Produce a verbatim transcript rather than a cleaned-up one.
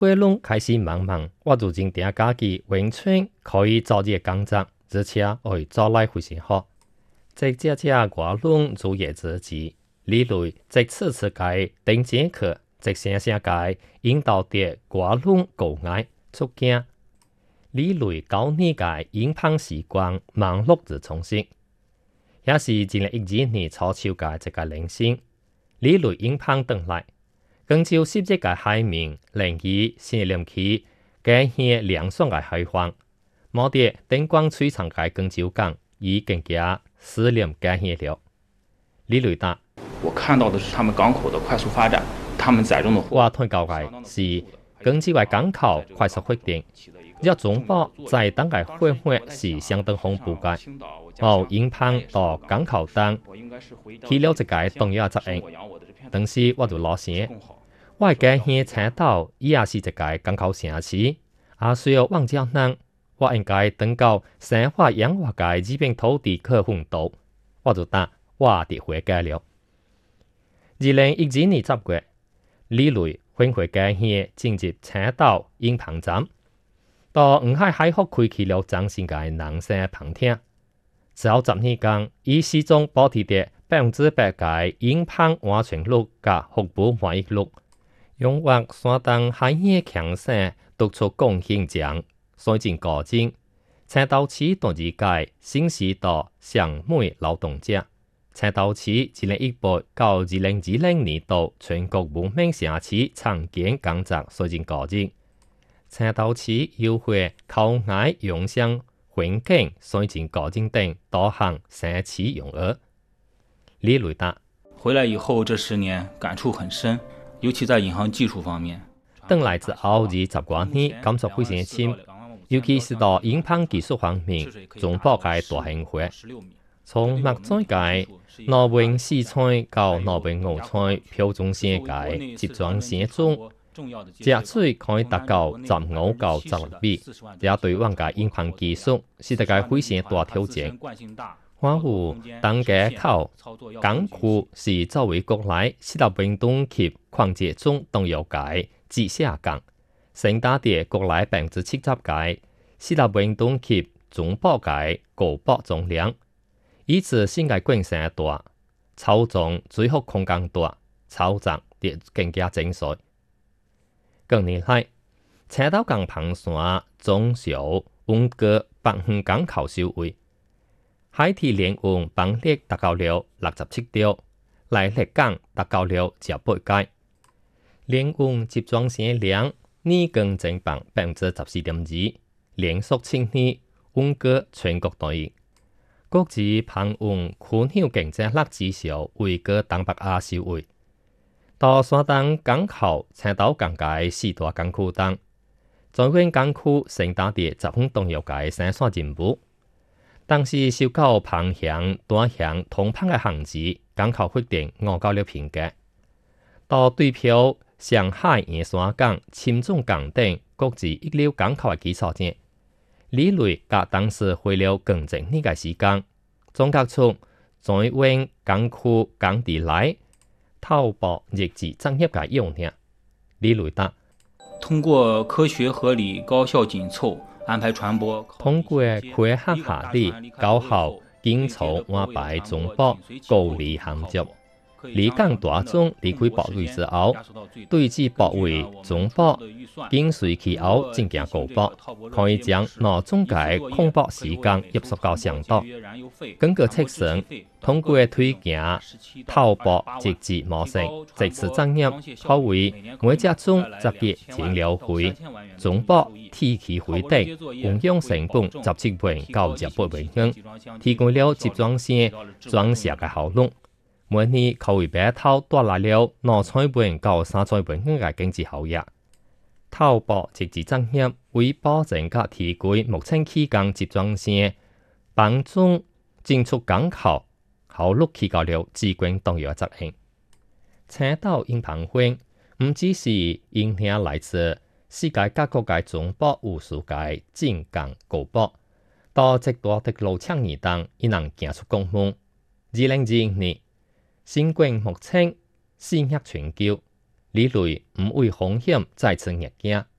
花龙开始忙忙，我就认定家己完全可以做这个工作，而且会做来非常好。在这这我拢做业自己，理类在次次改顶节课，在声声改引导的我拢高爱出镜。理类教你改影响时光忙碌之重新，也是二零一二年初手改一个零星。理类影响转来。更照十一个海面，零二四零起，改现凉爽的海况。某啲灯光璀璨嘅更照港，已更加思念改现了。李雷达， 我看到的是他们港口的快速发展，他们载重的货。 我睇到嘅是更照嘅港口快速发展，若中国在当嘅会会是相当恐怖嘅，冇影響到港口當起了一個重要責任。當時我就攞聲。我嘅鄉青島也是一個港口城市，也需要望照人，我應該等到生活養活嘅這片土地去奮鬥。我就答我哋回家了。二零一二年十月，李雷返回嘅鄉進入青島影棚站，到五海海河開啟了嶄新嘅人生棚廳。之後十年間，以始終保持着百分之百嘅影棚安全率及服務滿意率。用或山東海野強省督促貢獻獎，水盡高進。青島市第二屆新時代上美勞動者，青島市二零一八到二零二零年度全國文明城市創建工作水盡高進。青島市優化口岸用上環境水盡高進等多項城市用額。李雷達回來以後這十年感觸很深。尤其在銀行技術方面， 等來之後二十多年感觸非常深，尤其是到銀行技術方面，中國嘅大興會。從墨水界、挪文四川到挪文五川標準線界集裝線中，這水可以達到十五到十六米，也對我嘅銀行技術是一個非常大挑戰。我有當街口港區是作為國內四大運動及礦業中重要嘅直轄港，承擔着國內百分之七十嘅四大運動及中部嘅高保總量，以此新嘅規模大，操縱最後空間大，操作亦更加精細。近年來，青島港棚線中小溫哥北園港口收尾。海堤連運邦力達到了六十七條，來力港達到了十八屆。連運集裝箱量年更增長百分之十四點二，連續七年穩居全國第一。國際棚運區域競爭力指數位居東北亞首位。到山東港口、青島港界四大港區當，在灣港區承擔着十分重要嘅生產任務。當時受到澎鄉、大鄉同澎嘅限制，港口發展我到了瓶頸。到對標上海燕山港、深圳港等國際一流港口嘅基礎上，李雷甲當時花了更長呢個時間，總結出在灣港區港地內透過日誌專業嘅用量。李雷答： 通過科學合理、高效緊湊安排傳播， 通過科學合理、高效緊湊安排傳播高利合作。離港大眾離開部位之後，對此部位傳播緊隨其後進行高播，可以將內中嘅空播時間壓縮到上多。根據測算，通過推行透播直接模式，直次增入可為每隻鐘集結停留費、傳播提起費等運用成本十七倍到十八倍元，提供了集裝線裝卸嘅效率。每年可為白透帶來了兩千倍到三千倍嘅經濟效益。透播直接增入為保證及提供目前期間集裝線幫助進出港口效率提高了至關重要責任。青島銀棚會唔只是影響來自世界各國嘅中國無數嘅進港高博，到極大的路搶而當，亦能行出公門。二零二一年，新冠目前肆虐全球，李雷唔畏風險再次逆境，